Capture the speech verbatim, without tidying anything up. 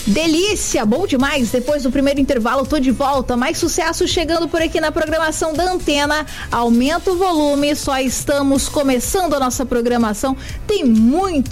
Delícia, bom demais. Depois do primeiro intervalo, tô de volta. Mais sucesso chegando por aqui na programação da Antena. Aumenta o volume, só estamos começando a nossa programação. Tem muito